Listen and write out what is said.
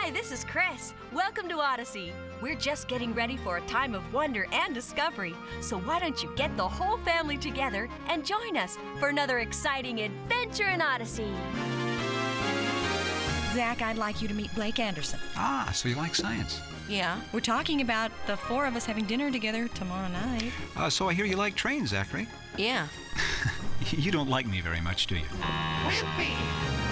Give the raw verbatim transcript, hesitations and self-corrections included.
Hi, this is Chris. Welcome to Odyssey. We're just getting ready for a time of wonder and discovery. So why don't you get the whole family together and join us for another exciting adventure in Odyssey. Zach, I'd like you to meet Blake Anderson. Ah, so you like science. Yeah, we're talking about the four of us having dinner together tomorrow night. Uh, so I hear you like trains, Zachary. Yeah. You don't like me very much, do you? Wimpy!